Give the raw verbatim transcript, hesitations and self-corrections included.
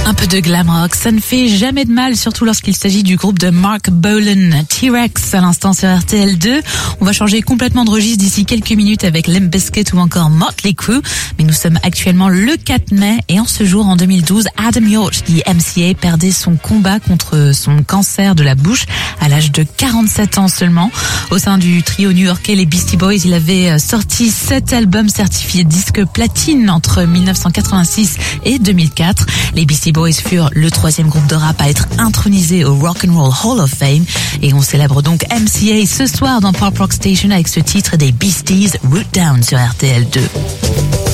Un peu de glam rock, ça ne fait jamais de mal, surtout lorsqu'il s'agit du groupe de Mark Bolan, T-Rex, à l'instant sur R T L deux. On va changer complètement de registre d'ici quelques minutes avec Limp Bizkit ou encore Motley Crue. Mais nous sommes actuellement le quatre mai et en ce jour, en deux mille douze, Adam Yauch, dit M C A, perdait son combat contre son cancer de la bouche à l'âge de quarante-sept ans seulement. Au sein du trio new-yorkais, les Beastie Boys, il avait sorti sept albums certifiés disque platine entre mille neuf cent quatre-vingt-six et deux mille quatre. Les Beastie Boys furent le troisième groupe de rap à être intronisé au Rock and Roll Hall of Fame. Et on célèbre donc M C A ce soir dans Pop Rock Station avec ce titre des Beasties, Root Down sur R T L deux.